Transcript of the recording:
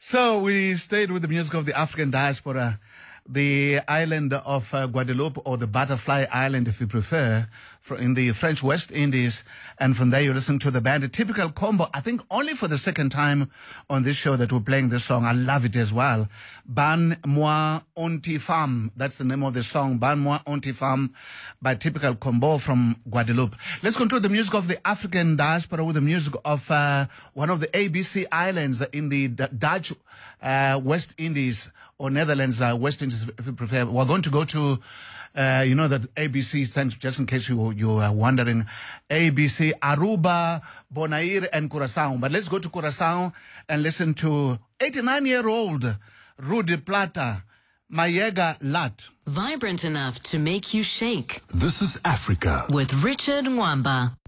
So we stayed with the music of the African diaspora, the island of Guadeloupe, or the Butterfly Island, if you prefer, in the French West Indies. And from there, you listen to the band, a typical combo, I think only for the second time on this show that we're playing this song. I love it as well. Ban Moi Onti Femme. That's the name of the song, Ban Moi Onti Femme, by Typical Combo from Guadeloupe. Let's conclude the music of the African diaspora with the music of one of the ABC islands in the Dutch West Indies, or Netherlands West Indies, if you prefer. We're going to go to, that ABC, just in case you are wondering, ABC, Aruba, Bonaire, and Curaçao. But let's go to Curaçao and listen to 89-year-old Rudy Plata, Mayega Lat. Vibrant enough to make you shake. This is Africa With Richard Mwamba.